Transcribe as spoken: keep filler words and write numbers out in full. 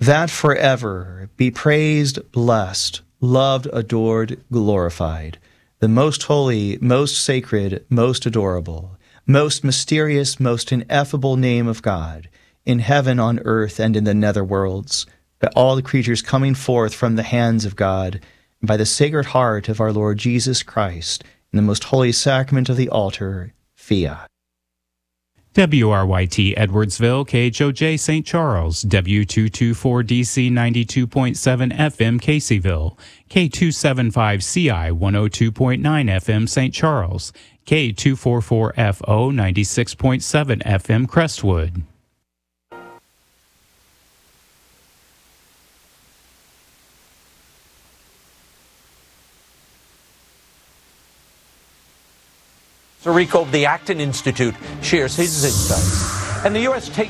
that forever be praised, blessed, loved, adored, glorified, the most holy, most sacred, most adorable, most mysterious, most ineffable name of God, in heaven, on earth, and in the nether worlds, by all the creatures coming forth from the hands of God, and by the Sacred Heart of our Lord Jesus Christ, in the most holy sacrament of the altar, fiat. W R Y T Edwardsville, K H O J Saint Charles, W two twenty-four D C ninety-two point seven F M Caseyville, K two seventy-five C I one oh two point nine F M Saint Charles, K two forty-four F O ninety-six point seven F M Crestwood. Rico of the Acton Institute shares his insights. And the U S takes